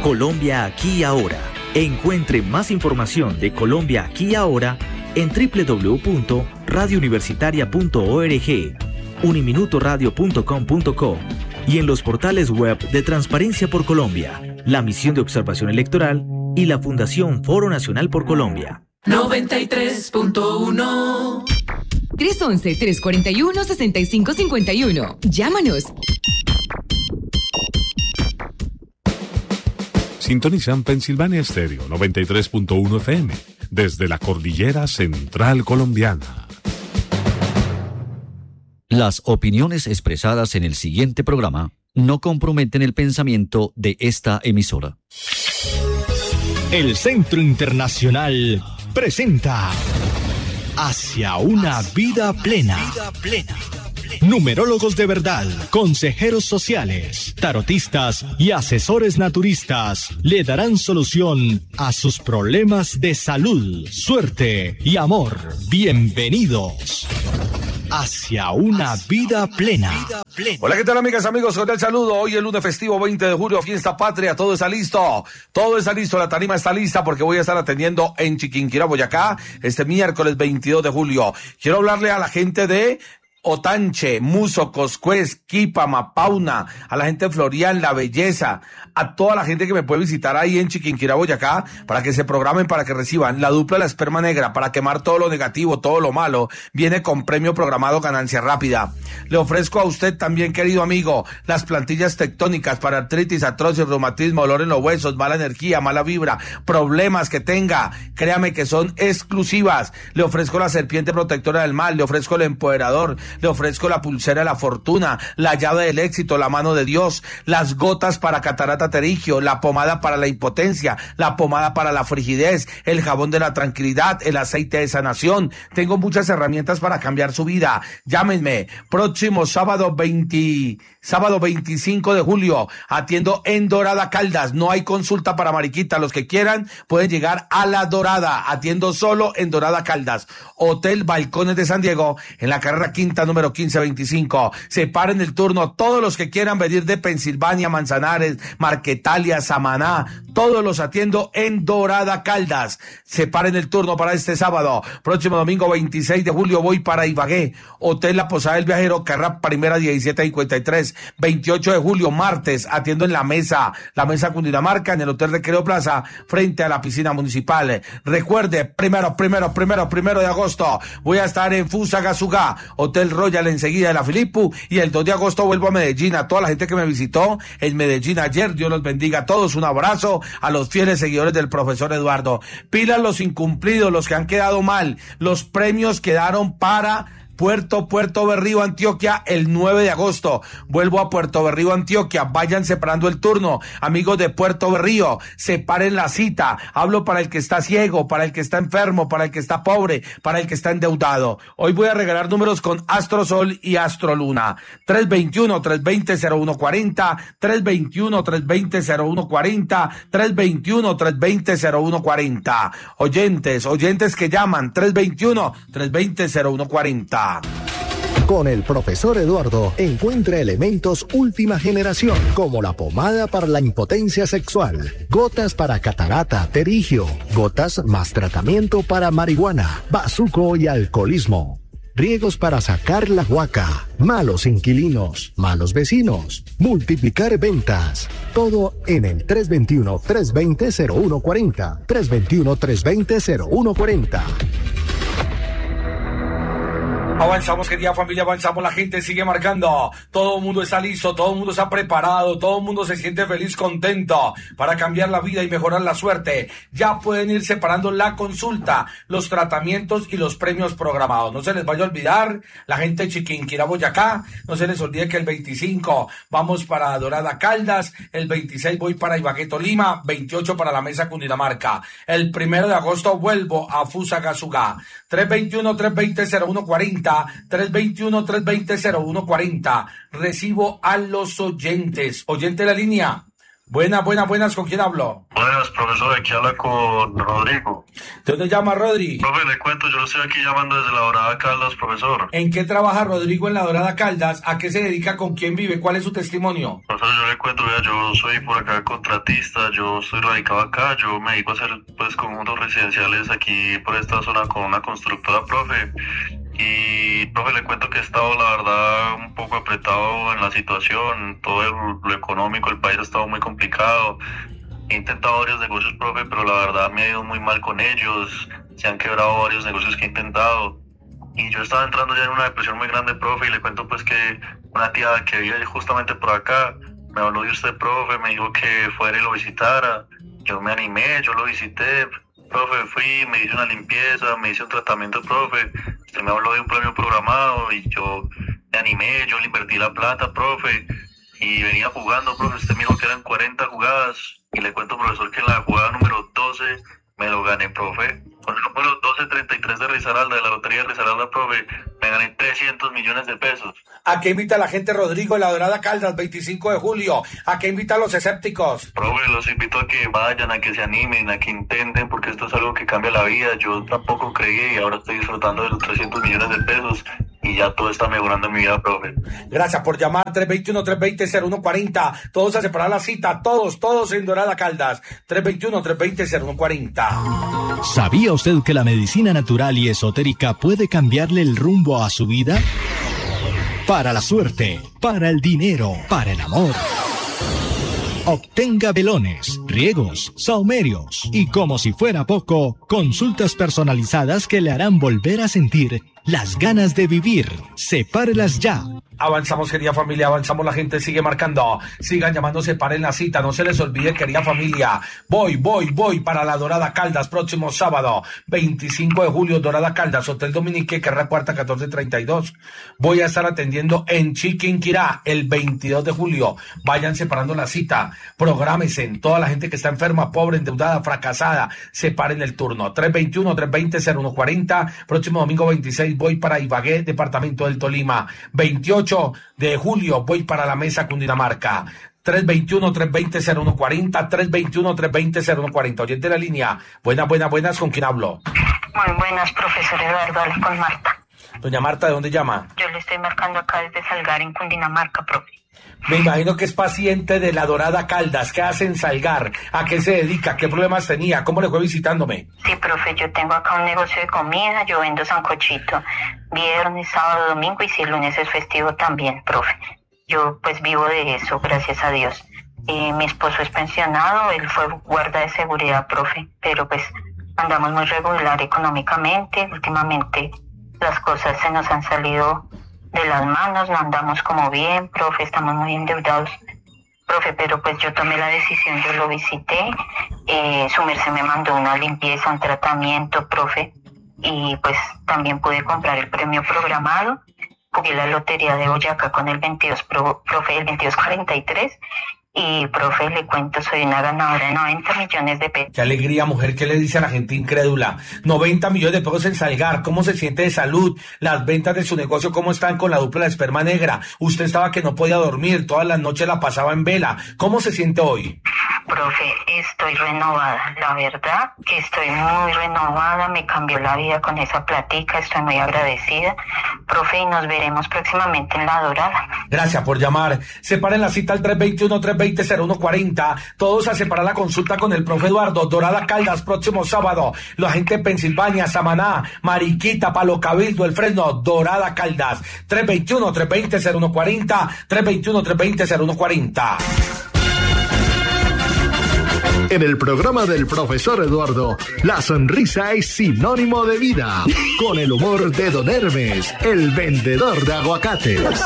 Colombia aquí y ahora. Encuentre más información de Colombia aquí y ahora en www.radiouniversitaria.org, uniminutoradio.com.co y en los portales web de Transparencia por Colombia, la Misión de Observación Electoral y la Fundación Foro Nacional por Colombia. 93.1 311-341-6551. Llámanos. Sintonizan Pensilvania Estéreo 93.1 FM desde la cordillera central colombiana. Las opiniones expresadas en el siguiente programa no comprometen el pensamiento de esta emisora. El Centro Internacional presenta Hacia una vida plena. Numerólogos de verdad, consejeros sociales, tarotistas y asesores naturistas le darán solución a sus problemas de salud, suerte y amor. Bienvenidos hacia una vida plena. Hola, ¿qué tal, amigas, amigos? Cordial saludo. Hoy el lunes festivo 20 de julio, fiesta patria, todo está listo. Todo está listo, la tarima está lista porque voy a estar atendiendo en Chiquinquirá, Boyacá, este miércoles 22 de julio. Quiero hablarle a la gente de Otanche, Muso, Coscuez, Quipa, Mapauna, a la gente de Florian, La Belleza, a toda la gente que me puede visitar ahí en Chiquinquirá, Boyacá, para que se programen, para que reciban la dupla de la esperma negra, para quemar todo lo negativo, todo lo malo. Viene con premio programado, ganancia rápida. Le ofrezco a usted también, querido amigo, las plantillas tectónicas para artritis, artrosis, reumatismo, dolor en los huesos, mala energía, mala vibra, problemas que tenga. Créame que son exclusivas. Le ofrezco la serpiente protectora del mal, le ofrezco el empoderador, le ofrezco la pulsera de la fortuna, la llave del éxito, la mano de Dios, las gotas para catarata pterigio, la pomada para la impotencia, la pomada para la frigidez, el jabón de la tranquilidad, el aceite de sanación. Tengo muchas herramientas para cambiar su vida. Llámenme. Próximo sábado 25 de julio, atiendo en Dorada Caldas. No hay consulta para mariquita. Los que quieran pueden llegar a La Dorada. Atiendo solo en Dorada Caldas. Hotel Balcones de San Diego, en la carrera quinta, número 1525. Separen el turno todos los que quieran venir de Pensilvania, Manzanares, Marquetalia, Samaná. Todos los atiendo en Dorada Caldas. Separen el turno para este sábado. Próximo domingo 26 de julio voy para Ibagué. Hotel La Posada del Viajero, carrera primera 1753. 28 de julio, martes, atiendo en la mesa Cundinamarca, en el Hotel Recreo Plaza, frente a la piscina municipal. Recuerde, primero de agosto, voy a estar en Fusagasugá, Hotel Royal enseguida de la Filipu, y el 2 de agosto vuelvo a Medellín. A toda la gente que me visitó en Medellín ayer, Dios los bendiga a todos. Un abrazo a los fieles seguidores del profesor Eduardo. Pilas los incumplidos, los que han quedado mal. Los premios quedaron para Puerto Berrío, Antioquia, el 9 de agosto. Vuelvo a Puerto Berrío, Antioquia. Vayan separando el turno. Amigos de Puerto Berrío, separen la cita. Hablo para el que está ciego, para el que está enfermo, para el que está pobre, para el que está endeudado. Hoy voy a regalar números con Astrosol y Astroluna. 321-320-0140, 321-320-0140, 321-320-0140. Oyentes que llaman, 321-320-0140. Con el profesor Eduardo encuentra elementos última generación, como la pomada para la impotencia sexual, gotas para catarata, pterigio, gotas más tratamiento para marihuana, bazuco y alcoholismo, riegos para sacar la huaca, malos inquilinos, malos vecinos, multiplicar ventas. Todo en el 321-320-0140, 321-320-0140. Avanzamos, querida familia, avanzamos, la gente sigue marcando, todo el mundo está listo, todo el mundo está preparado, todo el mundo se siente feliz, contento para cambiar la vida y mejorar la suerte. Ya pueden ir separando la consulta, los tratamientos y los premios programados. No se les vaya a olvidar, la gente de Chiquinquirá, Boyacá, no se les olvide que el 25 vamos para Dorada Caldas, el 26 voy para Ibagué, Tolima, 28 para la Mesa Cundinamarca. El 1 de agosto vuelvo a Fusagasugá. 321-320-0140, 321-320-0140. Recibo a los oyentes. Oyente de la línea. Buenas, ¿con quién hablo? Buenas, profesor, aquí habla con Rodrigo. ¿De dónde llama Rodri? Profe, le cuento, yo lo estoy aquí llamando desde La Dorada Caldas, profesor. ¿En qué trabaja Rodrigo en La Dorada Caldas? ¿A qué se dedica? ¿Con quién vive? ¿Cuál es su testimonio? Profesor, yo le cuento, vea, yo soy por acá contratista, yo estoy radicado acá, yo me dedico a hacer pues conjuntos residenciales aquí por esta zona con una constructora, profe. Y, profe, le cuento que he estado, la verdad, un poco apretado en la situación, todo lo económico, el país ha estado muy complicado. He intentado varios negocios, profe, pero la verdad me ha ido muy mal con ellos, se han quebrado varios negocios que he intentado. Y yo estaba entrando ya en una depresión muy grande, profe, y le cuento pues que una tía que vive justamente por acá me habló de usted, profe, me dijo que fuera y lo visitara. Yo me animé, yo lo visité, profe, fui, me hice una limpieza, me hice un tratamiento, profe. Usted me habló de un premio programado y yo me animé, yo le invertí la plata, profe, y venía jugando, profe. Usted me dijo que eran 40 jugadas y le cuento, profesor, que en la jugada número 12 me lo gané, profe. Con el número 1233 de Risaralda, de la lotería de Risaralda, profe, me gané 300 millones de pesos. ¿A qué invita a la gente, Rodrigo, en La Dorada Caldas, 25 de julio? ¿A qué invita a los escépticos? Profe, los invito a que vayan, a que se animen, a que intenten, porque esto es algo que cambia la vida. Yo tampoco creí y ahora estoy disfrutando de los 300 millones de pesos y ya todo está mejorando en mi vida, profe. Gracias por llamar, 321-320-0140. Todos a separar la cita, todos en Dorada Caldas, 321-320-0140. ¿Sabía usted que la medicina natural y esotérica puede cambiarle el rumbo a su vida? Para la suerte, para el dinero, para el amor. Obtenga velones, riegos, saumerios y, como si fuera poco, consultas personalizadas que le harán volver a sentir las ganas de vivir. Sepárelas ya. Avanzamos, querida familia, avanzamos, la gente sigue marcando. Sigan llamando, separen la cita, no se les olvide, querida familia. Voy para La Dorada Caldas, próximo sábado, 25 de julio, Dorada Caldas, Hotel Dominique, Carrera Cuarta, 1432. Voy a estar atendiendo en Chiquinquirá el 22 de julio. Vayan separando la cita, prográmense, toda la gente que está enferma, pobre, endeudada, fracasada, separen el turno. 321-320-0140, próximo domingo 26 voy para Ibagué, departamento del Tolima. 28 de julio voy para la Mesa, Cundinamarca. 321-320-0140, 321-320-0140. Oyente de la línea. Buenas, ¿con quién hablo? Muy buenas, profesor Eduardo, habla con Marta. Doña Marta, ¿de dónde llama? Yo le estoy marcando acá desde Salgar, en Cundinamarca, profe. Me imagino que es paciente de La Dorada Caldas. ¿Qué hace en Salgar? ¿A qué se dedica? ¿Qué problemas tenía? ¿Cómo le fue visitándome? Sí, profe, yo tengo acá un negocio de comida, yo vendo sancochito viernes, sábado, domingo y si el lunes es festivo también, profe. Yo pues vivo de eso, gracias a Dios. Mi esposo es pensionado, él fue guarda de seguridad, profe, pero pues andamos muy regular económicamente. Últimamente las cosas se nos han salido de las manos, no andamos como bien, profe, estamos muy endeudados, profe, pero pues yo tomé la decisión, yo lo visité, su merced me mandó una limpieza, un tratamiento, profe, y pues también pude comprar el premio programado, jugué la lotería de Boyacá con el 22, profe, el 2243, y, profe, le cuento, soy una ganadora de 90 millones de pesos. Qué alegría, mujer, ¿qué le dice a la gente incrédula? 90 millones de pesos en Salgar, ¿cómo se siente de salud? Las ventas de su negocio, ¿cómo están con la dupla de esperma negra? Usted estaba que no podía dormir, todas las noches la pasaba en vela. ¿Cómo se siente hoy? Profe, estoy renovada, la verdad que estoy muy renovada, me cambió la vida con esa platica, estoy muy agradecida, profe, y nos veremos próximamente en La Dorada. Gracias por llamar. Separen la cita al 321-320-0140, todos a separar la consulta con el profe Eduardo. Dorada Caldas, próximo sábado, la gente de Pensilvania, Samaná, Mariquita, Palo Cabildo, El Fresno, Dorada Caldas, 321-320-0140, 321-320-0140. En el programa del profesor Eduardo, la sonrisa es sinónimo de vida. Con el humor de Don Hermes, el vendedor de aguacates.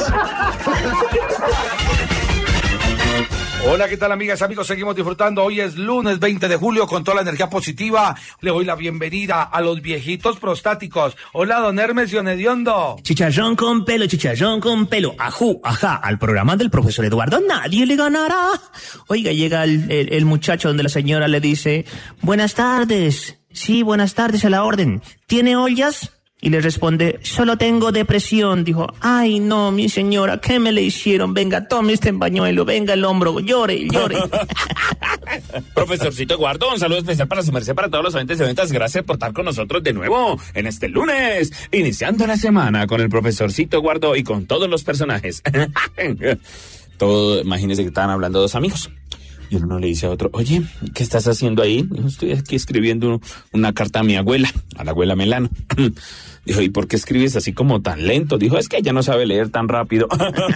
Hola, ¿qué tal, amigas, amigos? Seguimos disfrutando. Hoy es lunes 20 de julio con toda la energía positiva. Le doy la bienvenida a los viejitos prostáticos. Hola, don Hermes y don Hediondo. Chicharrón con pelo, ajú, ajá, al programa del profesor Eduardo nadie le ganará. Oiga, llega el muchacho donde la señora le dice, buenas tardes. Sí, buenas tardes, a la orden. ¿Tiene ollas? Y le responde, solo tengo depresión. Dijo, ay no, mi señora, ¿qué me le hicieron? Venga, tome este pañuelo, venga el hombro, llore. Profesorcito Eduardo, un saludo especial para su merced, para todos los oyentes y oyentas. Gracias por estar con nosotros de nuevo en este lunes, iniciando la semana con el profesorcito Eduardo y con todos los personajes. Todo, imagínense que estaban hablando dos amigos. Y uno le dice a otro, oye, ¿qué estás haciendo ahí? Dijo, estoy aquí escribiendo una carta a mi abuela, a la abuela Melano. Dijo, ¿y por qué escribes así como tan lento? Dijo, es que ella no sabe leer tan rápido.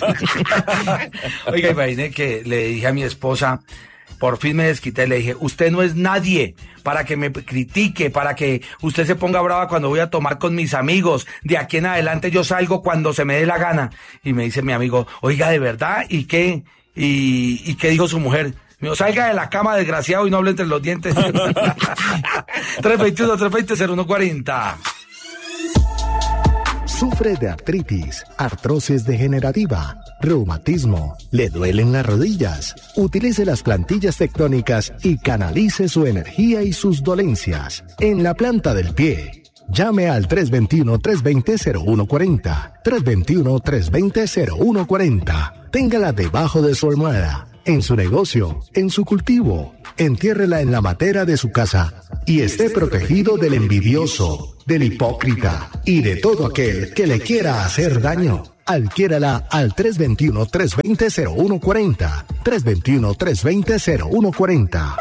Oiga, imaginé que le dije a mi esposa, por fin me desquité, le dije, usted no es nadie para que me critique, para que usted se ponga brava cuando voy a tomar con mis amigos. De aquí en adelante yo salgo cuando se me dé la gana. Y me dice mi amigo, oiga, ¿de verdad? ¿Y qué? ¿Y qué dijo su mujer? Me dijo, salga de la cama, desgraciado, y no hable entre los dientes. 321-320-0140. Sufre de artritis, artrosis degenerativa, reumatismo, le duelen las rodillas. Utilice las plantillas tectónicas y canalice su energía y sus dolencias en la planta del pie. Llame al 321-320-0140. 321-320-0140. Téngala debajo de su almohada, en su negocio, en su cultivo. Entiérrela en la matera de su casa y esté protegido del envidioso, del hipócrita y de todo aquel que le quiera hacer daño. Adquiérala al 321-320-0140. 321-320-0140.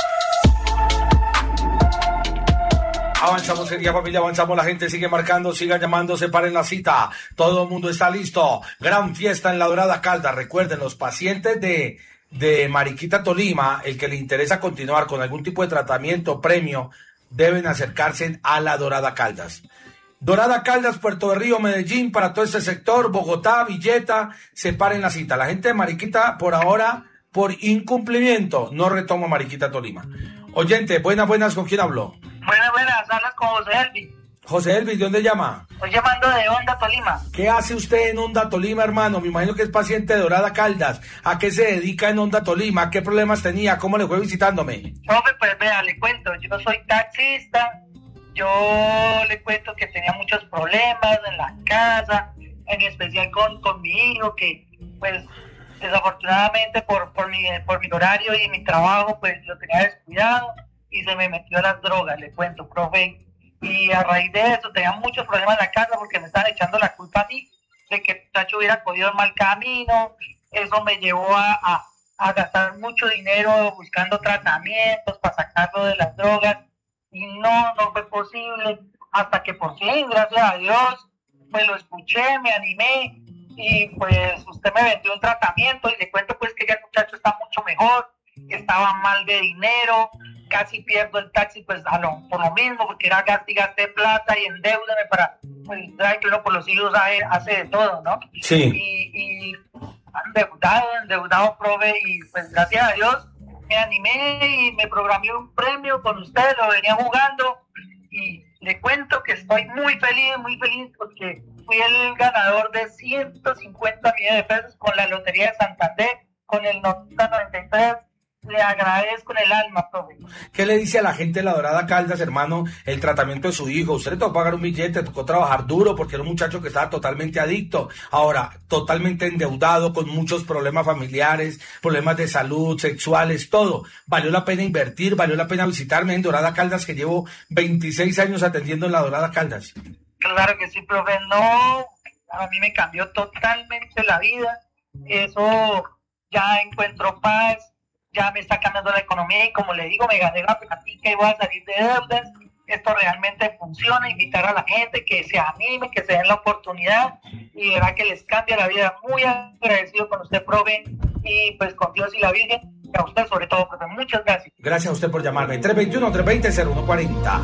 Avanzamos, querida familia, avanzamos, la gente sigue marcando, siga llamando, separen la cita, todo el mundo está listo, gran fiesta en La Dorada Caldas. Recuerden, los pacientes de Mariquita, Tolima, el que le interesa continuar con algún tipo de tratamiento premio, deben acercarse a La Dorada Caldas. Dorada Caldas, Puerto de Río, Medellín, para todo este sector, Bogotá, Villeta, separen la cita. La gente de Mariquita, por ahora, por incumplimiento, no retoma Mariquita, Tolima. Oyente, buenas, ¿con quién habló? Buenas, hablas con José Elvis. José Elvis, ¿de dónde llama? Estoy llamando de Honda, Tolima. ¿Qué hace usted en Honda, Tolima, hermano? Me imagino que es paciente de Dorada Caldas. ¿A qué se dedica en Honda, Tolima? ¿Qué problemas tenía? ¿Cómo le fue visitándome? Hombre, pues vea, le cuento, yo soy taxista. Yo le cuento que tenía muchos problemas en la casa, en especial con mi hijo, que pues desafortunadamente por mi horario y mi trabajo, pues lo tenía descuidado y se me metió a las drogas, le cuento, profe. Y a raíz de eso tenía muchos problemas en la casa porque me estaban echando la culpa a mí de que el muchacho hubiera cogido el mal camino. Eso me llevó a gastar mucho dinero buscando tratamientos para sacarlo de las drogas. Y no fue posible, hasta que por fin, gracias a Dios, pues lo escuché, me animé, y pues usted me vendió un tratamiento, y le cuento pues que ya el muchacho está mucho mejor, estaba mal de dinero, casi pierdo el taxi pues por lo mismo, porque era gasté plata y endeúdame para, pues que uno por los hijos hace de todo, ¿no? Sí. Y endeudado, profe, y pues gracias a Dios, me animé y me programé un premio con usted, lo venía jugando y le cuento que estoy muy feliz porque fui el ganador de 150 millones de pesos con la Lotería de Santander, con el Nota 93. Le agradezco en el alma, profe. ¿Qué le dice a la gente de La Dorada Caldas, hermano, el tratamiento de su hijo? Usted le tocó pagar un billete, tocó trabajar duro porque era un muchacho que estaba totalmente adicto. Ahora, totalmente endeudado, con muchos problemas familiares, problemas de salud, sexuales, todo. Valió la pena invertir, valió la pena visitarme en Dorada Caldas, que llevo 26 años atendiendo en La Dorada Caldas. Claro que sí, profe. No, a mí me cambió totalmente la vida. Eso, ya encuentro paz. Ya me está cambiando la economía y como le digo, me gané la platica y voy a salir de deudas. Esto realmente funciona, invitar a la gente que se anime, que se den la oportunidad y verá que les cambia la vida. Muy agradecido con usted, profe, y pues con Dios y la Virgen, y a usted sobre todo, profe. Muchas gracias. Gracias a usted por llamarme. 321-320-0140.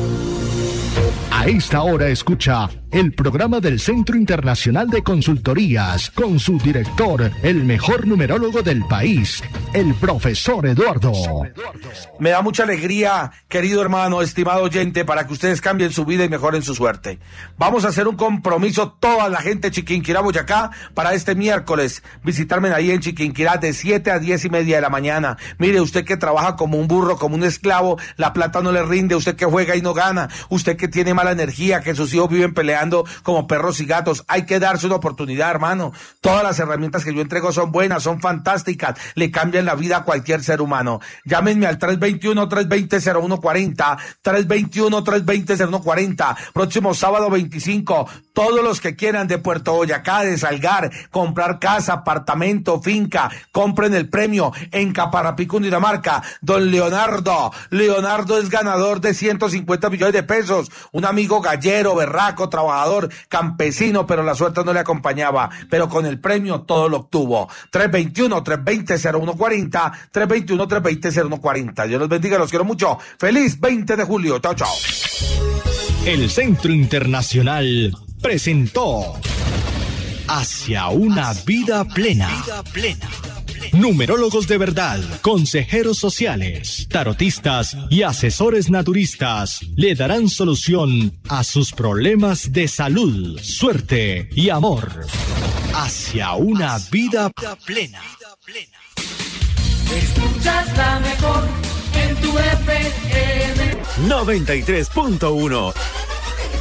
A esta hora escucha el programa del Centro Internacional de Consultorías con su director, el mejor numerólogo del país, el profesor Eduardo. Me da mucha alegría, querido hermano, estimado oyente, para que ustedes cambien su vida y mejoren su suerte. Vamos a hacer un compromiso, toda la gente de Chiquinquirá, Boyacá, para este miércoles. Visitarme ahí en Chiquinquirá de 7 a 10:30 de la mañana. Mire, usted que trabaja como un burro, como un esclavo, la plata no le rinde, usted que juega y no gana, usted que tiene mala energía, que sus hijos viven peleando peleando como perros y gatos. Hay que darse una oportunidad, hermano. Todas las herramientas que yo entrego son buenas, son fantásticas, le cambian la vida a cualquier ser humano. Llámenme al 321-320-0140, 321-320-0140. Próximo sábado 25, todos los que quieran de Puerto Boyacá, de Salgar, comprar casa, apartamento, finca, compren el premio en Caparapí, Cundinamarca. Don Leonardo es ganador de 150 millones de pesos. Un amigo gallero, berraco, trabajador, campesino, pero la suerte no le acompañaba. Pero con el premio todo lo obtuvo. 321-320-0140, 321-320-0140. Dios los bendiga, los quiero mucho. Feliz 20 de julio. Chao, chao. El Centro Internacional presentó Hacia una vida plena. Numerólogos de verdad, consejeros sociales, tarotistas y asesores naturistas le darán solución a sus problemas de salud, suerte y amor. Hacia una vida plena. Escuchas la mejor en tu FM 93.1.